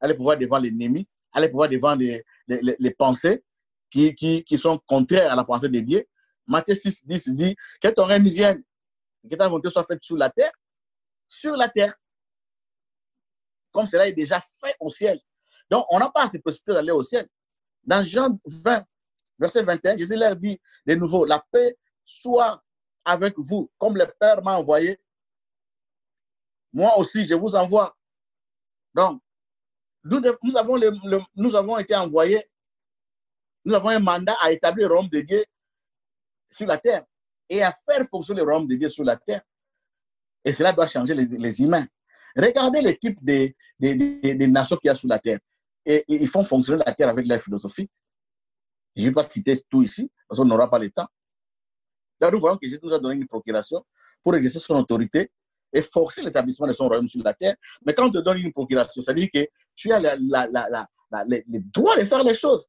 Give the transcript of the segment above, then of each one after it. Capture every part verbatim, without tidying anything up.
aller pouvoir devant l'ennemi, aller pouvoir devant les, les, les, les pensées qui, qui, qui sont contraires à la pensée de Dieu. Matthieu six, dix dit que ton règne vienne, que ta volonté soit faite sur la terre, sur la terre, comme cela est déjà fait au ciel. Donc, on n'a pas à se précipiter d'aller au ciel. Dans Jean vingt, verset vingt et un, Jésus leur dit de nouveau, la paix soit avec vous, comme le Père m'a envoyé. Moi aussi, je vous envoie. Donc, nous, nous, avons, le, le, nous avons été envoyés, nous avons un mandat à établir le royaume de Dieu sur la terre et à faire fonctionner le royaume de Dieu sur la terre. Et cela doit changer les, les humains. Regardez le type de, de, de, de nations qu'il y a sur la terre. Et, et ils font fonctionner la terre avec leur philosophie. Je ne vais pas citer tout ici, parce qu'on n'aura pas le temps. Donc, nous voyons que Jésus nous a donné une procuration pour exercer son autorité et forcer l'établissement de son royaume sur la terre. Mais quand on te donne une procuration, ça veut dire que tu as la, la, la, la, la, le, le droit de faire les choses.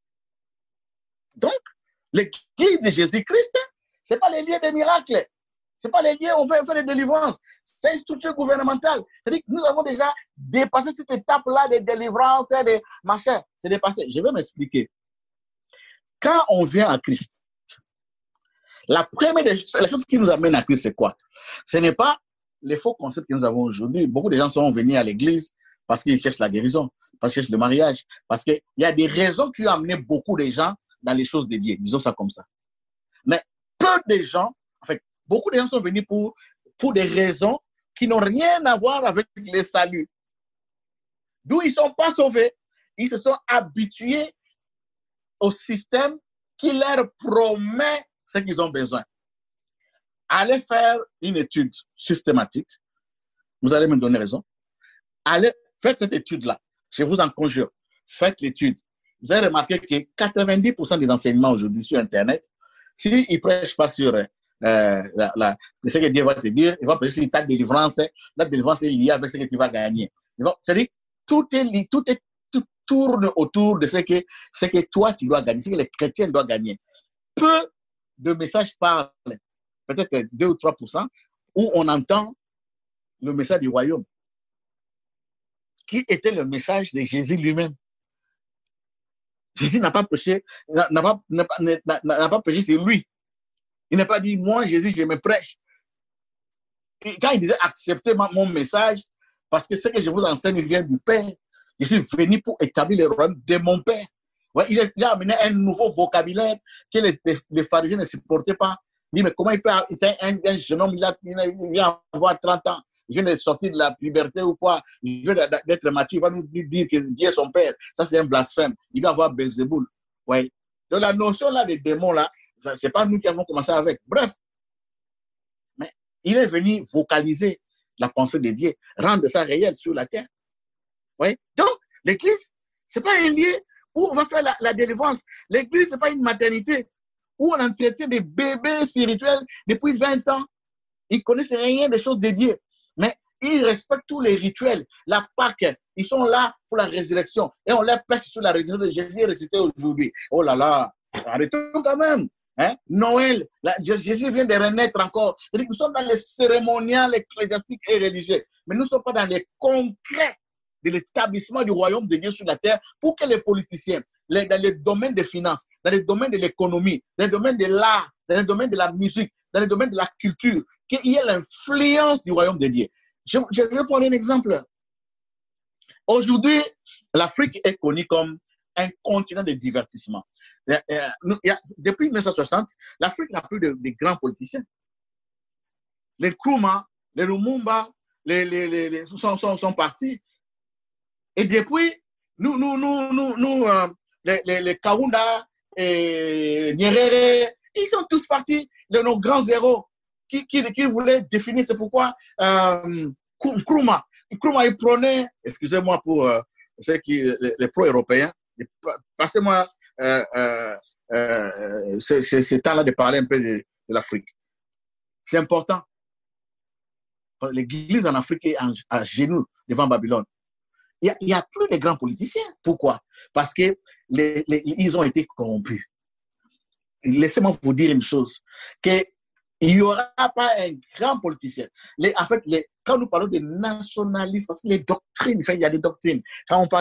Donc, l'église de Jésus-Christ, ce n'est pas les lieux des miracles. Ce n'est pas les lieux où on fait, on fait des délivrances. C'est une structure gouvernementale. C'est-à-dire que nous avons déjà dépassé cette étape-là de délivrance et de machin. C'est dépassé. Je vais m'expliquer. Quand on vient à Christ, la première des choses, la chose qui nous amène à Christ, c'est quoi? Ce n'est pas les faux concepts que nous avons aujourd'hui. Beaucoup de gens sont venus à l'église parce qu'ils cherchent la guérison, parce qu'ils cherchent le mariage, parce qu'il y a des raisons qui ont amené beaucoup de gens dans les choses de Dieu. Disons ça comme ça. Mais peu de gens, en fait, beaucoup de gens sont venus pour, pour des raisons qui n'ont rien à voir avec le salut. D'où ils ne sont pas sauvés. Ils se sont habitués au système qui leur promet ce qu'ils ont besoin. Allez faire une étude systématique. Vous allez me donner raison. Allez, faites cette étude-là. Je vous en conjure. Faites l'étude. Vous allez remarquer que quatre-vingt-dix pour cent des enseignements aujourd'hui sur Internet, s'ils ne prêchent pas sur euh, la, la, ce que Dieu va te dire, ils vont prêcher sur ta délivrance. La délivrance est liée avec ce que tu vas gagner. C'est-à-dire, tout, est, tout, est, tout tourne autour de ce que, ce que toi, tu dois gagner, ce que les chrétiens doivent gagner. Peu de messages parlent, peut-être deux ou trois pour cent, où on entend le message du royaume, qui était le message de Jésus lui-même. Jésus n'a pas prêché, n'a pas, n'a pas, n'a pas prêché sur lui. Il n'a pas dit, moi, Jésus, je me prêche. Et quand il disait, acceptez mon message, parce que ce que je vous enseigne vient du Père. Je suis venu pour établir le royaume de mon Père. Ouais, il a amené un nouveau vocabulaire que les, les, les pharisiens ne supportaient pas. Il dit, mais comment il peut, c'est un, un jeune homme, il, a, il vient avoir trente ans, il vient de sortir de la puberté ou quoi, il vient d'être mature, il va nous dire que Dieu est son Père. Ça, c'est un blasphème. Il doit avoir Belzéboul. Ouais. Donc, la notion là des démons là, ce n'est pas nous qui avons commencé avec. Bref. Mais il est venu vocaliser la pensée de Dieu, rendre ça réel sur la terre. Ouais. Donc, l'église, ce n'est pas un lieu où on va faire la, la délivrance. L'église, ce n'est pas une maternité où on entretient des bébés spirituels depuis vingt ans. Ils ne connaissent rien des choses de Dieu. Mais ils respectent tous les rituels. La Pâque, ils sont là pour la résurrection. Et on leur prêche sur la résurrection de Jésus ressuscité aujourd'hui. Oh là là, arrêtons quand même. Hein? Noël, la, Jésus vient de renaître encore. C'est-à-dire que nous sommes dans les cérémoniales ecclésiastiques et religieux. Mais nous ne sommes pas dans les concrets de l'établissement du royaume de Dieu sur la terre pour que les politiciens, les, dans les domaines des finances, dans les domaines de l'économie, dans les domaines de l'art, dans les domaines de la musique, dans les domaines de la culture, qu'il y ait l'influence du royaume de Dieu. Je, je vais prendre un exemple. Aujourd'hui, l'Afrique est connue comme un continent de divertissement. Depuis mille neuf cent soixante, l'Afrique n'a plus de, de grands politiciens. Les Nkrumah, les Lumumba, les, les, les, les, sont, sont, sont partis. Et depuis, nous, nous, nous, nous, nous euh, les, les, les Kaunda et Nyerere, ils sont tous partis de nos grands héros qui, qui, qui voulaient définir. C'est pourquoi euh, Nkrumah, Nkrumah, il prenait, excusez-moi pour euh, ceux qui, les, les pro-européens, passez-moi euh, euh, euh, ce, ce, ce temps-là de parler un peu de, de l'Afrique. C'est important. L'Église en Afrique est à genoux devant Babylone. Il n'y a, a plus de grands politiciens. Pourquoi? Parce qu'ils ont été corrompus. Laissez-moi vous dire une chose, qu'il n'y aura pas un grand politicien. Les, en fait, les, quand nous parlons de nationalisme, parce que les doctrines, il y a des doctrines. Quand on parle